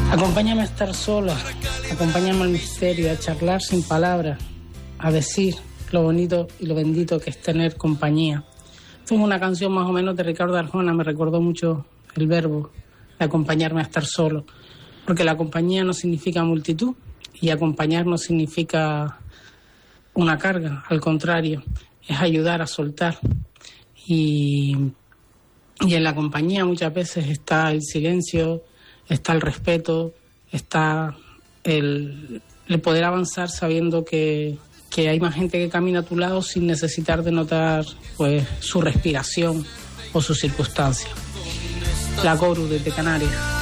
Acompáñame a estar sola, acompáñame al misterio, a charlar sin palabras, a decir lo bonito y lo bendito que es tener compañía. Esto es una canción más o menos de Ricardo Arjona, me recordó mucho el verbo de acompañarme a estar solo, porque la compañía no significa multitud y acompañar no significa una carga, al contrario, es ayudar a soltar. Y en la compañía muchas veces está el silencio, está el respeto, está el poder avanzar sabiendo que hay más gente que camina a tu lado sin necesitar de notar pues su respiración o sus circunstancias. La Coru desde Canarias.